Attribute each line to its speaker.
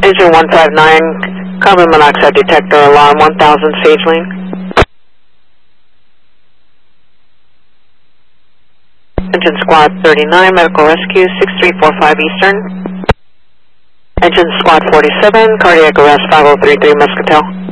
Speaker 1: Engine 159, carbon monoxide detector alarm 1000 Sage Lane. Engine Squad 39, medical rescue 6345 Eastern. Engine Squad 47, cardiac arrest 5033 Muscatel.